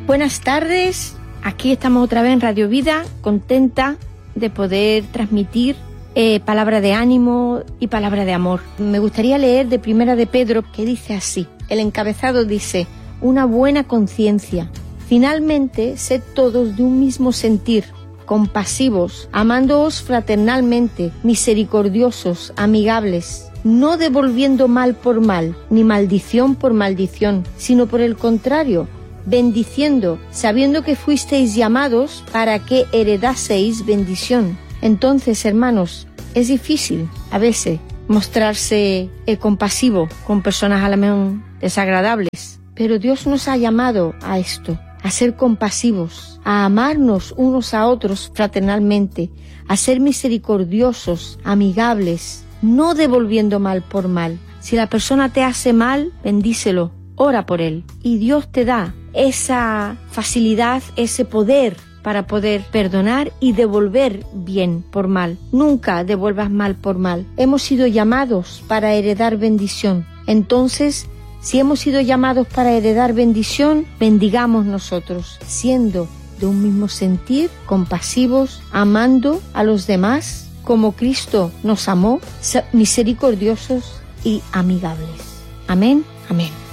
Buenas tardes, aquí estamos otra vez en Radio Vida, contenta de poder transmitir palabra de ánimo y palabra de amor. Me gustaría leer de Primera de Pedro, que dice así. El encabezado dice: una buena conciencia. Finalmente, sed todos de un mismo sentir, compasivos, amándoos fraternalmente, misericordiosos, amigables, no devolviendo mal por mal, ni maldición por maldición, sino por el contrario, bendiciendo, sabiendo que fuisteis llamados para que heredaseis bendición. Entonces, hermanos, es difícil a veces mostrarse compasivo con personas a lo mejor desagradables, pero Dios nos ha llamado a esto, a ser compasivos, a amarnos unos a otros fraternalmente, a ser misericordiosos, amigables, no devolviendo mal por mal. Si la persona te hace mal, bendícelo, ora por él, y Dios te da esa facilidad, ese poder para poder perdonar y devolver bien por mal. Nunca devuelvas mal por mal. Hemos sido llamados para heredar bendición. Entonces, si hemos sido llamados para heredar bendición, bendigamos nosotros, siendo de un mismo sentir, compasivos, amando a los demás como Cristo nos amó, misericordiosos y amigables. Amén, amén.